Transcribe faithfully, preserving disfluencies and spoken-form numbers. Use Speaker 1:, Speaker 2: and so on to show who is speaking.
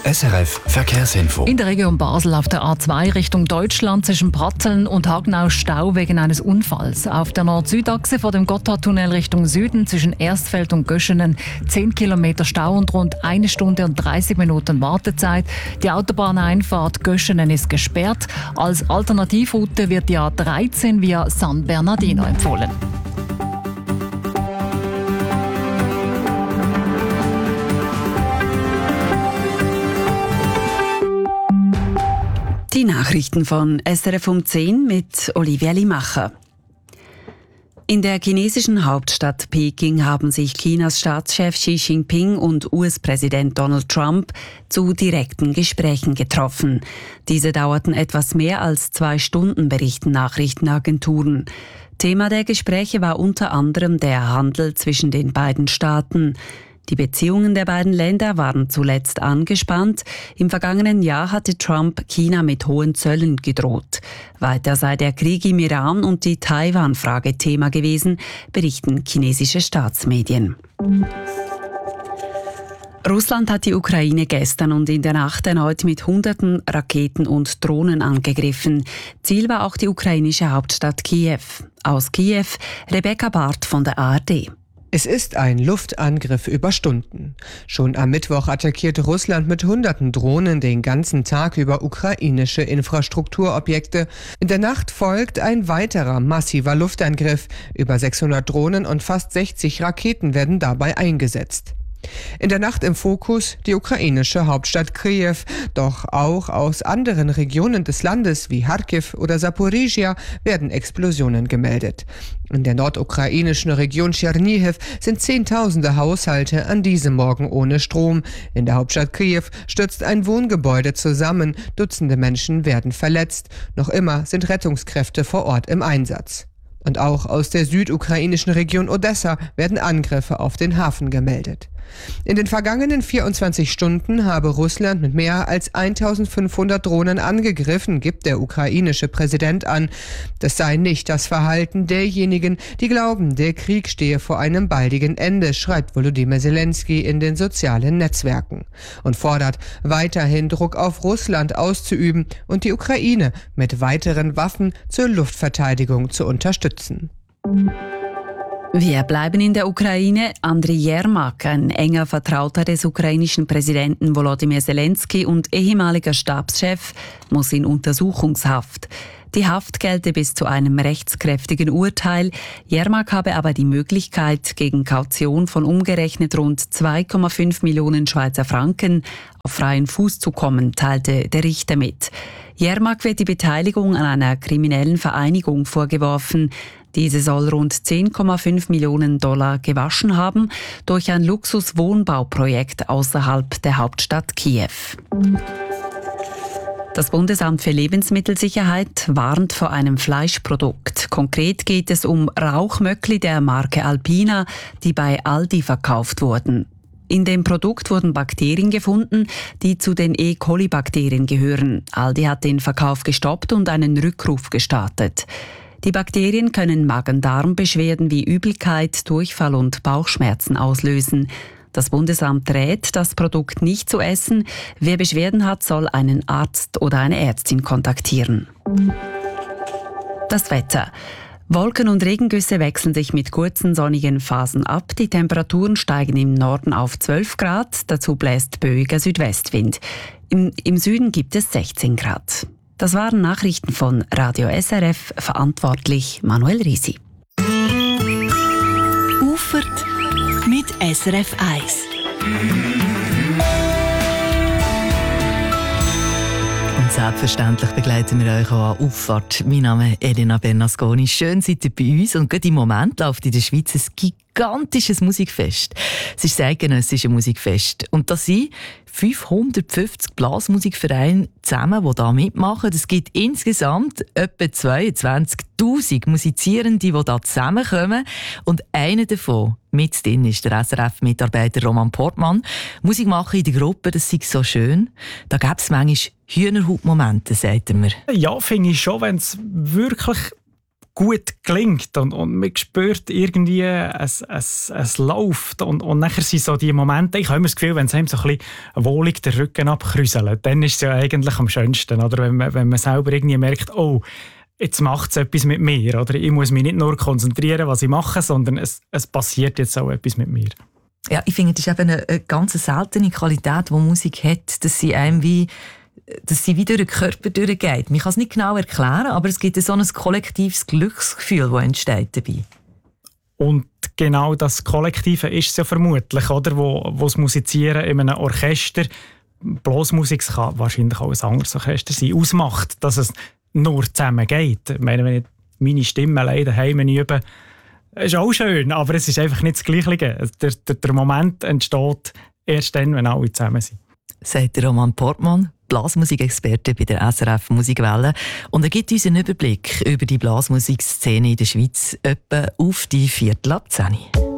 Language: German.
Speaker 1: S R F Verkehrsinfo.
Speaker 2: In der Region Basel auf der A zwei Richtung Deutschland zwischen Pratzeln und Hagenau Stau wegen eines Unfalls. Auf der Nord-Süd-Achse vor dem Gotthardtunnel Richtung Süden zwischen Erstfeld und Göschenen zehn Kilometer Stau und rund eine Stunde und dreißig Minuten Wartezeit. Die Autobahneinfahrt Göschenen ist gesperrt. Als Alternativroute wird die A dreizehn via San Bernardino empfohlen.
Speaker 3: Die Nachrichten von S R F um zehn mit Olivia Limacher. In der chinesischen Hauptstadt Peking haben sich Chinas Staatschef Xi Jinping und U S-Präsident Donald Trump zu direkten Gesprächen getroffen. Diese dauerten etwas mehr als zwei Stunden, berichten Nachrichtenagenturen. Thema der Gespräche war unter anderem der Handel zwischen den beiden Staaten. Die Beziehungen der beiden Länder waren zuletzt angespannt. Im vergangenen Jahr hatte Trump China mit hohen Zöllen gedroht. Weiter sei der Krieg im Iran und die Taiwan-Frage Thema gewesen, berichten chinesische Staatsmedien. Russland hat die Ukraine gestern und in der Nacht erneut mit hunderten Raketen und Drohnen angegriffen. Ziel war auch die ukrainische Hauptstadt Kiew. Aus Kiew Rebecca Barth von der A R D.
Speaker 4: Es ist ein Luftangriff über Stunden. Schon am Mittwoch attackierte Russland mit hunderten Drohnen den ganzen Tag über ukrainische Infrastrukturobjekte. In der Nacht folgt ein weiterer massiver Luftangriff. Über sechshundert Drohnen und fast sechzig Raketen werden dabei eingesetzt. In der Nacht im Fokus die ukrainische Hauptstadt Kiew, doch auch aus anderen Regionen des Landes wie Charkiw oder Saporizhia werden Explosionen gemeldet. In der nordukrainischen Region Tschernihiw sind Zehntausende Haushalte an diesem Morgen ohne Strom. In der Hauptstadt Kiew stürzt ein Wohngebäude zusammen, Dutzende Menschen werden verletzt. Noch immer sind Rettungskräfte vor Ort im Einsatz. Und auch aus der südukrainischen Region Odessa werden Angriffe auf den Hafen gemeldet. In den vergangenen vierundzwanzig Stunden habe Russland mit mehr als eintausendfünfhundert Drohnen angegriffen, gibt der ukrainische Präsident an. Das sei nicht das Verhalten derjenigen, die glauben, der Krieg stehe vor einem baldigen Ende, schreibt Volodymyr Zelensky in den sozialen Netzwerken und fordert, weiterhin Druck auf Russland auszuüben und die Ukraine mit weiteren Waffen zur Luftverteidigung zu unterstützen.
Speaker 3: Wir bleiben in der Ukraine. Andriy Jermak, ein enger Vertrauter des ukrainischen Präsidenten Volodymyr Zelensky und ehemaliger Stabschef, muss in Untersuchungshaft. Die Haft gelte bis zu einem rechtskräftigen Urteil. Jermak habe aber die Möglichkeit, gegen Kaution von umgerechnet rund zwei Komma fünf Millionen Schweizer Franken auf freien Fuß zu kommen, teilte der Richter mit. Jermak wird die Beteiligung an einer kriminellen Vereinigung vorgeworfen. Diese soll rund zehn Komma fünf Millionen Dollar gewaschen haben durch ein Luxuswohnbauprojekt außerhalb der Hauptstadt Kiew. Das Bundesamt für Lebensmittelsicherheit warnt vor einem Fleischprodukt. Konkret geht es um Rauchmöckli der Marke Alpina, die bei Aldi verkauft wurden. In dem Produkt wurden Bakterien gefunden, die zu den E. coli-Bakterien gehören. Aldi hat den Verkauf gestoppt und einen Rückruf gestartet. Die Bakterien können Magen-Darm-Beschwerden wie Übelkeit, Durchfall und Bauchschmerzen auslösen. Das Bundesamt rät, das Produkt nicht zu essen. Wer Beschwerden hat, soll einen Arzt oder eine Ärztin kontaktieren. Das Wetter. Wolken und Regengüsse wechseln sich mit kurzen sonnigen Phasen ab. Die Temperaturen steigen im Norden auf zwölf Grad. Dazu bläst böiger Südwestwind. Im, im Süden gibt es sechzehn Grad. Das waren Nachrichten von Radio S R F, verantwortlich Manuel Risi.
Speaker 5: Ufert mit S R F eins.
Speaker 6: Und selbstverständlich begleiten wir euch auch an Auffahrt. Mein Name ist Elena Bernasconi. Schön seid ihr bei uns. Und gerade im Moment läuft in der Schweiz ein gigantisches Musikfest. Es ist das eidgenössische Musikfest. Und da sind fünfhundertfünfzig Blasmusikvereine zusammen, die da mitmachen. Es gibt insgesamt etwa zweiundzwanzigtausend Musizierende, die da zusammenkommen. Und einer davon mit drin ist der S R F-Mitarbeiter Roman Portmann. Musik machen in der Gruppe, das ist so schön. Da gäbe es manchmal Hühnerhautmomente, sagt er mir.
Speaker 7: Ja, finde ich schon, wenn es wirklich
Speaker 1: gut gelingt und, und man spürt irgendwie, es, es, es läuft und, und nachher sind so die Momente, ich habe immer das Gefühl, wenn es einem so ein bisschen wohlig den Rücken abkrüselt, dann ist es ja eigentlich am schönsten, oder? Wenn man, wenn man selber irgendwie merkt, oh, jetzt macht es etwas mit mir, oder ich muss mich nicht nur konzentrieren, was ich mache, sondern es, es passiert jetzt auch etwas mit mir.
Speaker 6: Ja, ich finde, das ist eben eine, eine ganz seltene Qualität, die Musik hat, dass sie einem wie dass sie wieder durch den Körper durchgeht. Man kann es nicht genau erklären, aber es gibt so ein kollektives Glücksgefühl, das entsteht dabei.
Speaker 1: Und genau das Kollektive ist es ja vermutlich, oder? Wo, wo das Musizieren in einem Orchester, Blasmusik kann wahrscheinlich auch ein anderes Orchester sein, ausmacht, dass es nur zusammen geht. Ich meine, wenn ich meine Stimme allein daheim übe, ist auch schön, aber es ist einfach nicht das Gleiche. Der, der, der Moment entsteht erst dann, wenn alle zusammen sind.
Speaker 6: Sagt Roman Portmann, Blasmusikexperte bei der S R F Musikwelle. Und er gibt uns einen Überblick über die Blasmusikszene in der Schweiz etwa auf die Viertel ab zehn.